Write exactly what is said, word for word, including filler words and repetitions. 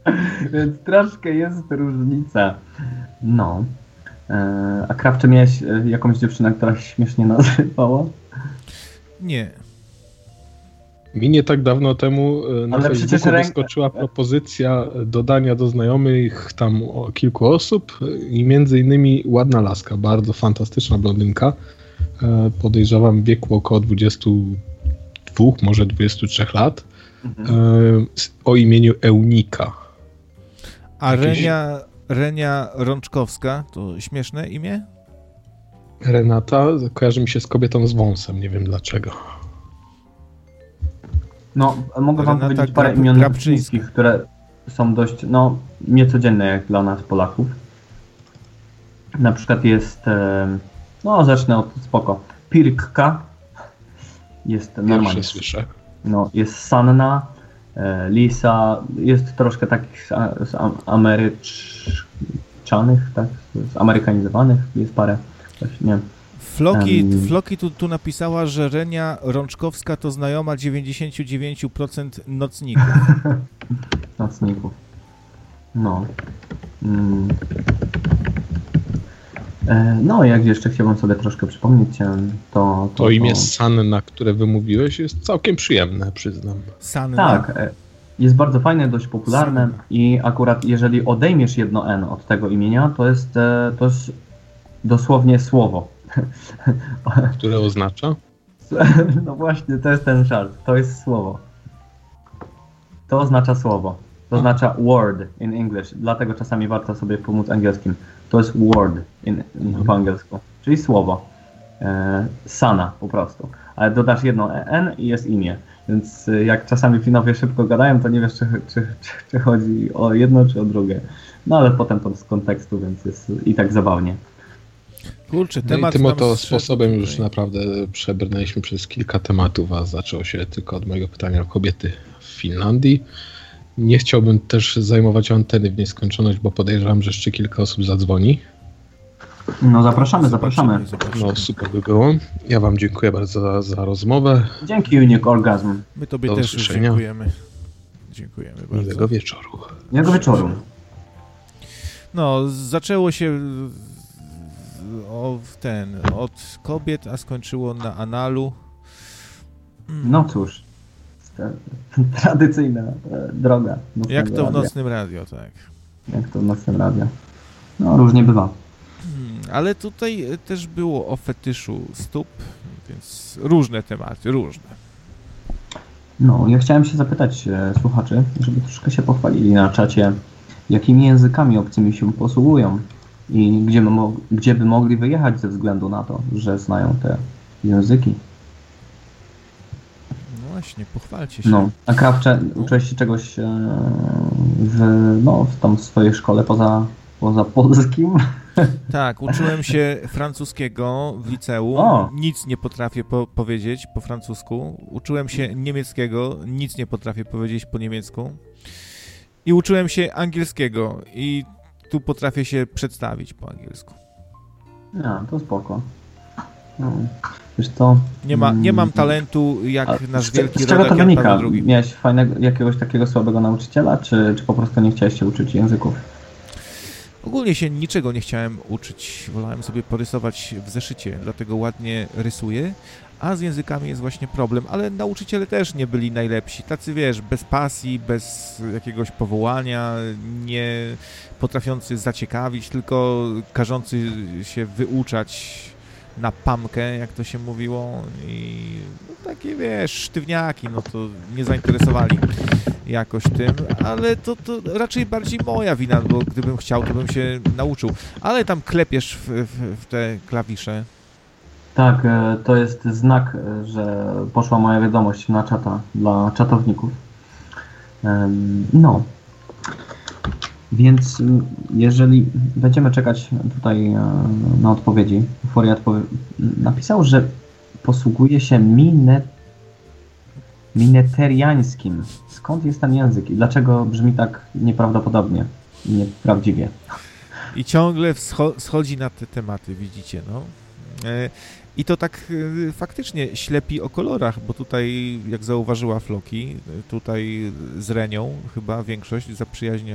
Więc troszkę jest różnica. No. A Kraft, czy miałeś jakąś dziewczynę, która się śmiesznie nazywała? Nie. Mi nie tak dawno temu na Ale Facebooku ręk... wyskoczyła propozycja dodania do znajomych tam o kilku osób i między innymi ładna laska, bardzo fantastyczna blondynka. Podejrzewam wieku około dwudziestu dwóch, może dwudziestu trzech lat. Mhm. O imieniu Eunika. A Jakieś... Renia, Renia Rączkowska to śmieszne imię? Renata kojarzy mi się z kobietą z wąsem, nie wiem dlaczego. No, mogę wam Renata powiedzieć parę imion chińskich, które są dość, no, niecodzienne jak dla nas Polaków. Na przykład jest, no, zacznę od spoko, Pirkka, jest normalnie. Słyszę. No, jest Sanna, Lisa, jest troszkę takich z ameryczanych, tak, zamerykanizowanych, jest parę, nie wiem. Floki, um, Floki tu, tu napisała, że Renia Rączkowska to znajoma dziewięćdziesiąt dziewięć procent nocników. Nocników. No. Mm. No, jak jeszcze chciałbym sobie troszkę przypomnieć, to... To, to imię to... Sanna, które wymówiłeś, jest całkiem przyjemne, przyznam. Sanna. Tak, jest bardzo fajne, dość popularne Sanna. I akurat jeżeli odejmiesz jedno N od tego imienia, to jest, to jest dosłownie słowo. Które oznacza? No właśnie, to jest ten żart. To jest słowo. To oznacza słowo. To oznacza word in English. Dlatego czasami warto sobie pomóc angielskim. To jest word in, in, po angielsku. Czyli słowo. E, sana po prostu. Ale dodasz jedno N i jest imię. Więc jak czasami Finowie szybko gadają, to nie wiesz, czy, czy, czy, czy chodzi o jedno, czy o drugie. No ale potem to z kontekstu, więc jest i tak zabawnie. Kurczę, temat no i tym oto sposobem tutaj. Już naprawdę przebrnęliśmy przez kilka tematów, a zaczęło się tylko od mojego pytania o kobiety w Finlandii. Nie chciałbym też zajmować anteny w nieskończoność, bo podejrzewam, że jeszcze kilka osób zadzwoni. No zapraszamy, zapraszamy. No super by było. Ja wam dziękuję bardzo za, za rozmowę. Dzięki Unique Orgasm. My tobie Do też już dziękujemy. Dziękujemy bardzo. Miłego wieczoru. Miłego wieczoru. No, zaczęło się o, ten, od kobiet, a skończyło na analu. No cóż, tradycyjna droga. Jak to w Nocnym Radio, tak. Jak to w Nocnym Radio. No, różnie bywa. Hmm, ale tutaj też było o fetyszu stóp, więc różne tematy, różne. No, ja chciałem się zapytać e, słuchaczy, żeby troszkę się pochwalili na czacie, jakimi językami obcymi się posługują i gdzie by, mo- gdzie by mogli wyjechać ze względu na to, że znają te języki. No właśnie, pochwalcie się. No, a Krawcze, uczyłeś się czegoś e, w, no, w tam swojej szkole poza, poza polskim? Tak, uczyłem się francuskiego w liceum, o. Nic nie potrafię po- powiedzieć po francusku. Uczyłem się niemieckiego, nic nie potrafię powiedzieć po niemiecku. I uczyłem się angielskiego i tu potrafię się przedstawić po angielsku. Ja, to spoko. No, wiesz co? Nie, ma, nie mam talentu jak a nasz wielki rodak Jan Paweł drugi. Z czego to wynika? drugi. Miałeś fajnego, jakiegoś takiego słabego nauczyciela, czy, czy po prostu nie chciałeś się uczyć języków? Ogólnie się niczego nie chciałem uczyć. Wolałem sobie porysować w zeszycie, dlatego ładnie rysuję. A z językami jest właśnie problem, ale nauczyciele też nie byli najlepsi. Tacy, wiesz, bez pasji, bez jakiegoś powołania, nie potrafiący zaciekawić, tylko każący się wyuczać na pamkę, jak to się mówiło. I no, takie, wiesz, sztywniaki, no to nie zainteresowali jakoś tym, ale to, to raczej bardziej moja wina, bo gdybym chciał, to bym się nauczył. Ale tam klepiesz w, w, w te klawisze. Tak, to jest znak, że poszła moja wiadomość na czata dla czatowników. No, więc jeżeli będziemy czekać tutaj na odpowiedzi, Foriat powie... napisał, że posługuje się mine... mineteriańskim. Skąd jest ten język i dlaczego brzmi tak nieprawdopodobnie i nieprawdziwie? I ciągle wscho- schodzi na te tematy, widzicie, no. I to tak faktycznie ślepi o kolorach, bo tutaj, jak zauważyła Floki, tutaj z Renią chyba większość zaprzyjaźnia